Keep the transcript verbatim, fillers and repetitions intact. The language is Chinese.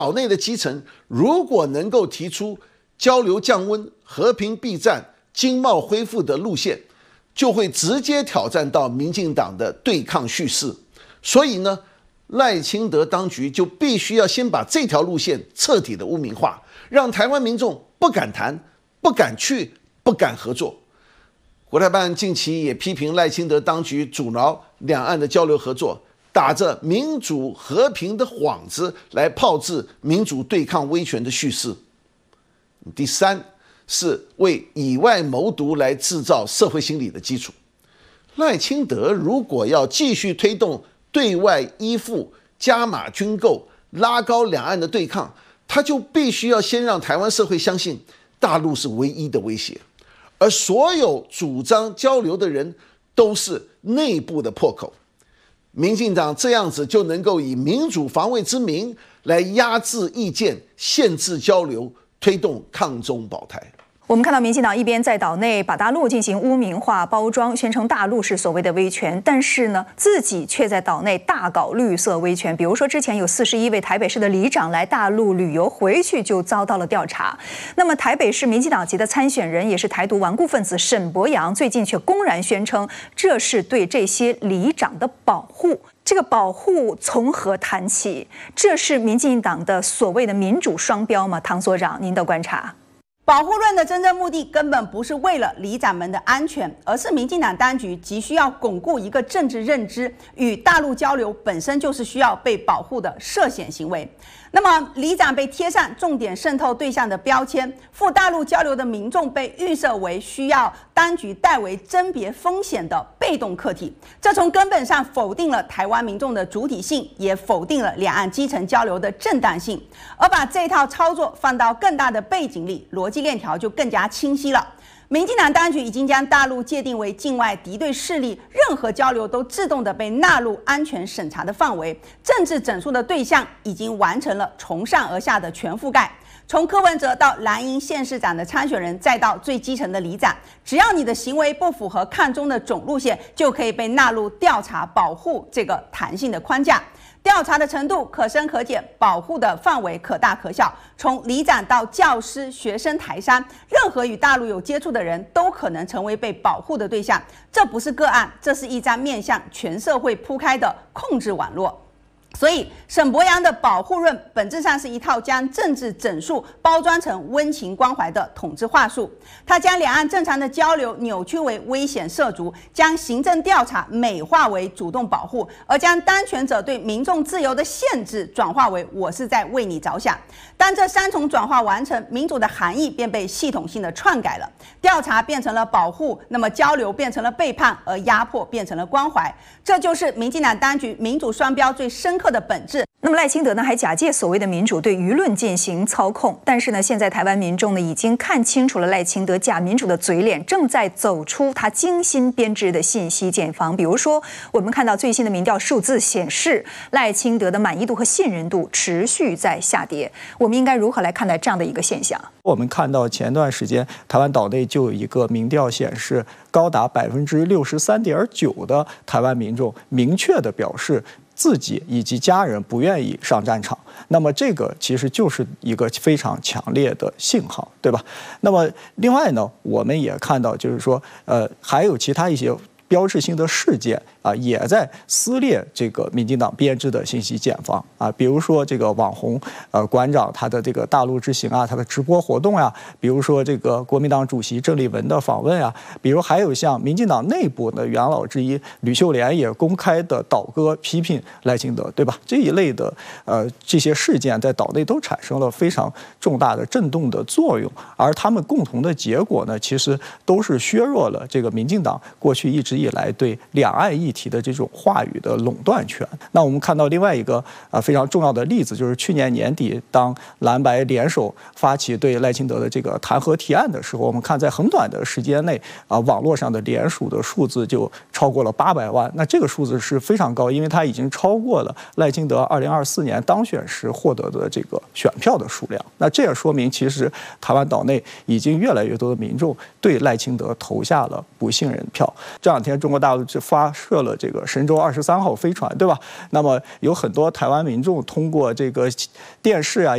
岛内的基层如果能够提出交流降温、和平避战、经贸恢复的路线，就会直接挑战到民进党的对抗叙事。所以呢，赖清德当局就必须要先把这条路线彻底的污名化，让台湾民众不敢谈、不敢去、不敢合作。国台办近期也批评赖清德当局阻挠两岸的交流合作，打着民主和平的幌子来炮制民主对抗威权的叙事。第三是为以外谋独来制造社会心理的基础。赖清德如果要继续推动对外依附、加码军购、拉高两岸的对抗，他就必须要先让台湾社会相信大陆是唯一的威胁，而所有主张交流的人都是内部的破口。民进党这样子就能够以民主防卫之名来压制意见、限制交流，推动抗中保台。 我们看到民进党一边在岛内把大陆进行污名化包装，宣称大陆是所谓的威权，但是呢，自己却在岛内大搞绿色威权。比如说，之前有四十一位台北市的里长来大陆旅游，回去就遭到了调查。那么，台北市民进党籍的参选人也是台独顽固分子沈伯洋，最近却公然宣称这是对这些里长的保护。这个保护从何谈起？这是民进党的所谓的民主双标吗？唐所长，您的观察？ 保护论的真正目的根本不是为了里长们的安全，而是民进党当局急需要巩固一个政治认知，与大陆交流本身就是需要被保护的涉险行为。那么，里长被贴上重点渗透对象的标签，赴大陆交流的民众被预设为需要当局代为甄别风险的被动客体，这从根本上否定了台湾民众的主体性，也否定了两岸基层交流的正当性。而把这套操作放到更大的背景里，逻辑链条就更加清晰了。民进党当局已经将大陆界定为境外敌对势力，任何交流都自动的被纳入安全审查的范围，政治整肃的对象已经完成了从上而下的全覆盖。从柯文哲到蓝营县市长的参选人，再到最基层的里长，只要你的行为不符合抗中的总路线，就可以被纳入调查保护这个弹性的框架。调查的程度可深可浅，保护的范围可大可小。从里长到教师、学生、台商，任何与大陆有接触的人都可能成为被保护的对象。这不是个案，这是一张面向全社会铺开的控制网络。所以，沈伯洋的保护论本质上是一套将政治整肃包装成温情关怀的统治话术。他将两岸正常的交流扭曲为危险涉足，将行政调查美化为主动保护，而将当权者对民众自由的限制转化为我是在为你着想。当这三重转化完成，民主的含义便被系统性的篡改了。调查变成了保护，那么交流变成了背叛，而压迫变成了关怀。这就是民进党当局民主双标最深刻的本质。 那么赖清德呢，还假借所谓的民主对舆论进行操控，但是呢，现在台湾民众呢已经看清楚了赖清德假民主的嘴脸，正在走出他精心编织的信息茧房。比如说，我们看到最新的民调数字显示，赖清德的满意度和信任度持续在下跌。我们应该如何来看待这样的一个现象？ 我们看到前段时间台湾岛内就有一个民调显示，高达百分之六十三点九的台湾民众明确的表示自己以及家人不愿意上战场，那么这个其实就是一个非常强烈的信号，对吧？那么另外呢，我们也看到，就是说，呃，还有其他一些标志性的事件啊，也在撕裂这个民进党编织的信息茧房啊，比如说这个网红呃馆长他的这个大陆之行啊，他的直播活动呀、啊，比如说这个国民党主席郑丽文的访问啊，比如还有像民进党内部的元老之一吕秀莲也公开的倒戈批评赖清德，对吧？这一类的呃这些事件在岛内都产生了非常重大的震动的作用，而他们共同的结果呢，其实都是削弱了这个民进党过去一直以来对两岸议题的这种话语的垄断权。那我们看到另外一个啊非常重要的例子，就是去年年底，当蓝白联手发起对赖清德的这个弹劾提案的时候，我们看在很短的时间内啊，网络上的联署的数字就超过了八百万。那这个数字是非常高，因为它已经超过了赖清德二零二四年当选时获得的这个选票的数量。那这也说明，其实台湾岛内已经越来越多的民众对赖清德投下了不信任票。这两天中国大陆就发射了这个神舟二十三号飞船，对吧？那么有很多台湾民众通过这个电视啊。